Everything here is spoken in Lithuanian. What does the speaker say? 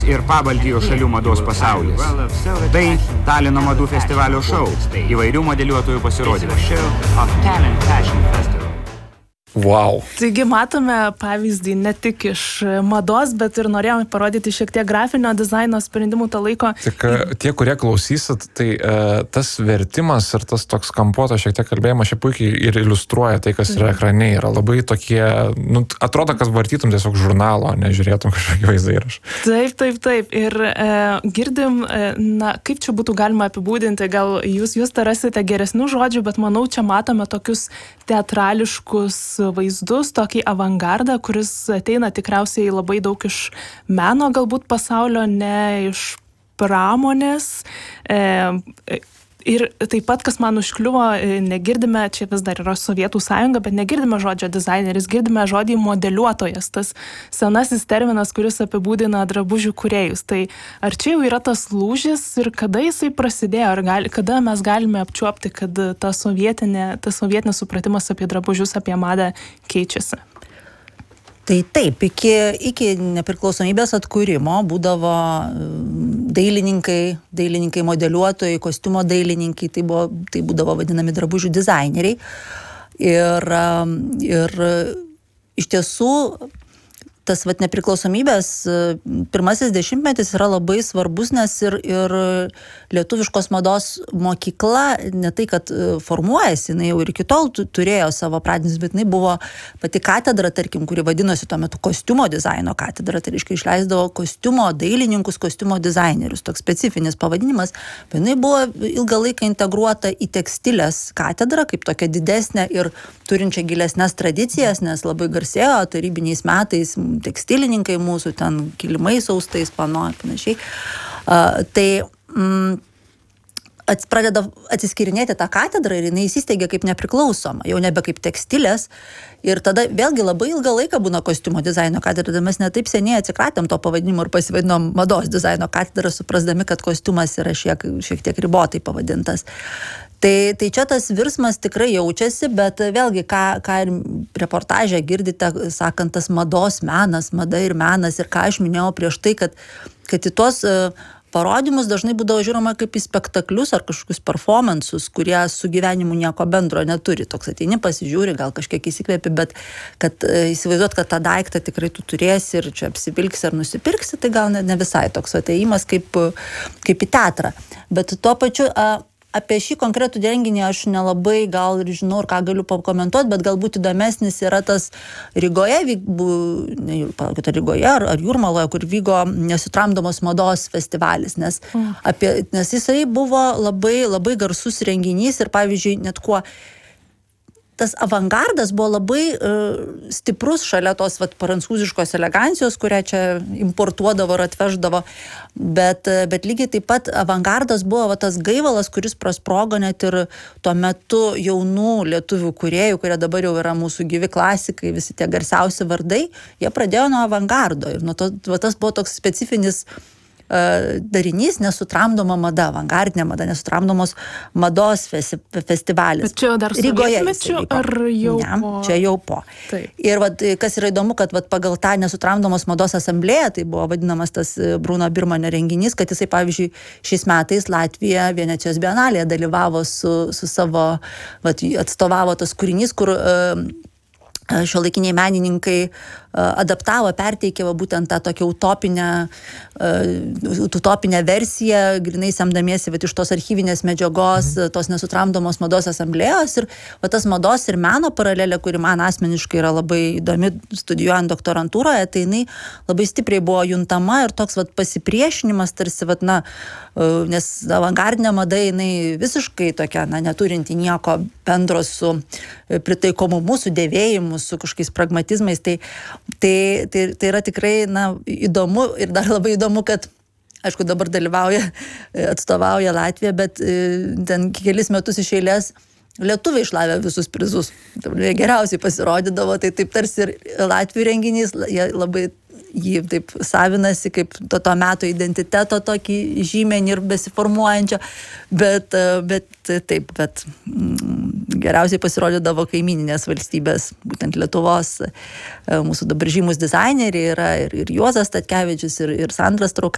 Ir Pabaltijos šalių mados pasaulis. Tai Talino madų festivalio šou, įvairių modeliuotojų pasirodymas. Wow. Taigi matome pavyzdį ne tik iš mados, bet ir norėjome parodyti šiek tiek grafinio dizaino sprendimų to laiko. Tik tie, kurie klausysit, tai tas vertimas ir tas toks kampuotas šiek tiek kalbėjimas šiaip puikiai ir iliustruoja tai, kas yra ekrane. Yra labai tokie, atrodo, kas vartytum tiesiog žurnalo, nežiūrėtum kažkokį vaizdą įrašą. Taip. Ir girdim, kaip čia būtų galima apibūdinti, gal jūs rasite geresnių žodžių, bet manau, čia matome tokius teatrališkus vaizdus, tokį avangardą, kuris ateina tikriausiai labai daug iš meno galbūt pasaulio, ne iš pramonės. Ir taip pat, kas man užkliuvo, negirdime, čia vis dar yra Sovietų sąjunga, bet negirdime žodžio dizaineris, girdime žodį modeliuotojas, tas senasis terminas, kuris apibūdina drabužių kūrėjus. Tai ar čia jau yra tas lūžis ir kada jisai prasidėjo, kada mes galime apčiuopti, kad tas sovietinis supratimas apie drabužius, apie madą keičiasi? Tai taip, iki nepriklausomybės atkūrimo būdavo dailininkai modeliuotojai, kostiumo dailininkai, tai būdavo vadinami drabužių dizaineriai. Ir iš tiesų tas nepriklausomybės pirmasis dešimtmetis yra labai svarbus, nes ir lietuviškos mados mokykla ne tai, kad formuojasi, jinai jau ir iki tol turėjo savo pradinius, bet jinai buvo pati katedra, tarkim, kuri vadinosi tuo metu kostiumo dizaino katedra, tai reiškia išleisdavo kostiumo dailininkus, kostiumo dizainerius, toks specifinis pavadinimas, bet jinai buvo ilgą laiką integruota į tekstilės katedrą, kaip tokia didesnė ir turinčia gilesnes tradicijas, nes labai garsėjo tarybiniais metais tekstilininkai mūsų, ten kilimais austais, pano ir panašiai. Pradeda atsiskirinėti tą katedrą ir jinai įsisteigė kaip nepriklausoma, jau nebe kaip tekstilės. Ir tada vėlgi labai ilgą laiką būna kostiumo dizaino katedra. Mes netaip seniai atsikratėm to pavadinimo ir pasivadinom mados dizaino katedra, suprasdami, kad kostiumas yra šiek tiek ribotai pavadintas. Tai čia tas virsmas tikrai jaučiasi, bet vėlgi, ką ir reportaže girdite, sakant, tas mados menas, mada ir menas, ir ką aš minėjau prieš tai, kad į tuos parodymus dažnai būdavo žiūroma kaip į spektaklius ar kažkokius performansus, kurie su gyvenimu nieko bendro neturi. Toks ateini, pasižiūri, gal kažkiek įsikvėpi, bet kad įsivaizduot, kad tą daiktą tikrai tu turėsi ir čia apsivilksi ar nusipirksi, tai gal ne visai toks atėjimas kaip į teatrą. Bet tuo pačiu apie šį konkretų renginį aš nelabai gal ir žinau, ir ką galiu pakomentuoti, bet galbūt įdomesnis yra tas Rygoje ar Jūrmaloje, kur vyko Nesutramdomos mados festivalis, nes jisai buvo labai, labai garsus renginys ir pavyzdžiui, net kuo tas avangardas buvo labai stiprus šalia tos prancūziškos elegancijos, kurią čia importuodavo ir atveždavo, bet lygiai taip pat avangardas buvo tas gaivalas, kuris prasprogo net ir tuo metu jaunų lietuvių kūrėjų, kurie dabar jau yra mūsų gyvi klasikai, visi tie garsiausi vardai, jie pradėjo nuo avangardo ir nuo to, tas buvo toks specifinis darinys Nesutramdoma mada, avangardinė mada, Nesutramdomos mados festivalis. Bet čia jau dar sovietmečiu ar jau po? Čia jau po. Taip. Ir kas yra įdomu, kad pagal tą Nesutramdomos mados asamblėją, tai buvo vadinamas tas Bruno Birmanio renginys, kad jisai, pavyzdžiui, šiais metais Latvija Venecijos bienalėje dalyvavo su savo, atstovavo tas kūrinys, kur šiuolaikiniai menininkai adaptavo, perteikė būtent tą tokią utopinę versiją, grinai semdamiesi iš tos archyvinės medžiagos, tos Nesutramdomos mados asamblėjos ir tas mados ir meno paralelė, kuri man asmeniškai yra labai įdomi studijuojant doktorantūroje, tai jinai labai stipriai buvo juntama ir toks pasipriešinimas tarsi, nes avangardinė mada jinai visiškai tokia, neturinti nieko bendro su pritaikomumu, su dėvėjimu, su kažkokiais pragmatizmais, tai yra tikrai įdomu ir dar labai įdomu, kad aišku dabar atstovauja Latvija, bet ten kelis metus iš eilės lietuviai išlavė visus prizus. Geriausiai pasirodydavo, tai taip tarsi ir Latvių renginys, jie labai jį taip savinasi kaip to meto identiteto tokį žymenį ir besiformuojančio, bet geriausiai pasirodydavo kaimyninės valstybės, būtent Lietuvos, mūsų dabar žymus dizaineriai yra ir Juozas Statkevičius, ir Sandra Straukaitė.